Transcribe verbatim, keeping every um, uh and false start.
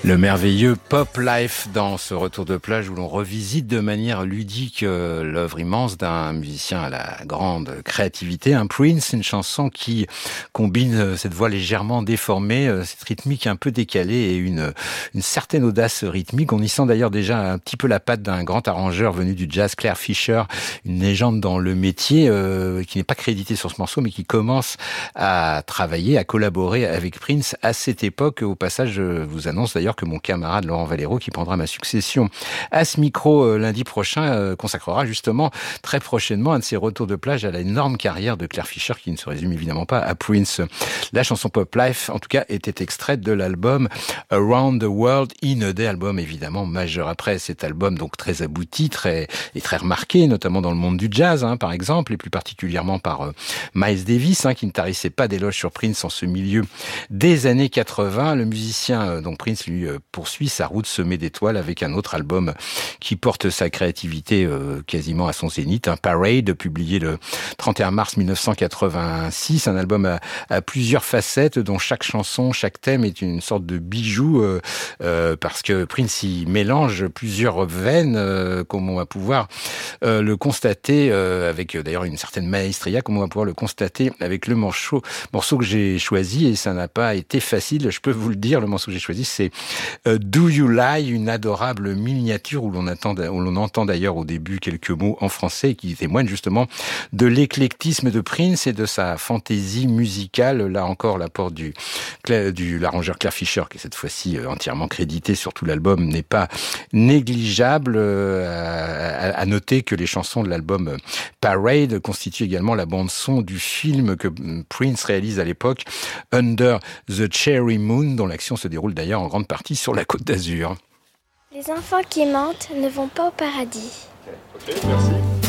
Le merveilleux Pop Life dans ce retour de plage où l'on revisite de manière ludique euh, l'œuvre immense d'un musicien à la grande créativité, un Prince, une chanson qui combine euh, cette voix légèrement déformée, euh, cette rythmique un peu décalée et une, une certaine audace rythmique. On y sent d'ailleurs déjà un petit peu la patte d'un grand arrangeur venu du jazz, Claire Fischer, une légende dans le métier euh, qui n'est pas crédité sur ce morceau mais qui commence à travailler, à collaborer avec Prince à cette époque. Au passage, je vous annonce d'ailleurs que mon camarade Laurent Valero, qui prendra ma succession à ce micro euh, lundi prochain, euh, consacrera justement très prochainement un de ses retours de plage à l'énorme carrière de Claire Fischer, qui ne se résume évidemment pas à Prince. La chanson Pop Life, en tout cas, était extraite de l'album Around the World in a Day, album évidemment majeur. Après cet album donc très abouti, très et très remarqué, notamment dans le monde du jazz, hein, par exemple, et plus particulièrement par euh, Miles Davis, hein, qui ne tarissait pas d'éloges sur Prince en ce milieu des années quatre-vingts. Le musicien, euh, donc Prince, lui, euh, poursuit sa route semée d'étoiles avec un autre album qui porte sa créativité euh, quasiment à son zénith, un Parade, publié le trente et un mars mille neuf cent quatre-vingt-six, un album à, à plusieurs facettes dont chaque chanson, chaque thème est une sorte de bijou euh, euh, parce que Prince y mélange plusieurs veines, euh, comme on va pouvoir euh, le constater euh, avec euh, d'ailleurs une certaine maestria, comme on va pouvoir le constater avec le morceau, morceau que j'ai choisi, et ça n'a pas été facile, je peux vous le dire. Le morceau que j'ai choisi, c'est euh, Do You Lie, une adorable miniature où l'on attend, où l'on entend d'ailleurs au début quelques mots en français qui témoignent justement de l'éclectisme de Prince et de sa fantaisie musicale. Là encore, l'apport du, du l'arrangeur Claire Fischer, qui est cette fois-ci entièrement crédité sur tout l'album, n'est pas négligeable. À, à noter que les chansons de l'album Parade constituent également la bande-son du film que Prince réalise à l'époque, Under the Cherry Moon, dont l'action se déroule d'ailleurs en grande partie sur la Côte d'Azur. Les enfants qui mentent ne vont pas au paradis. Ok, merci.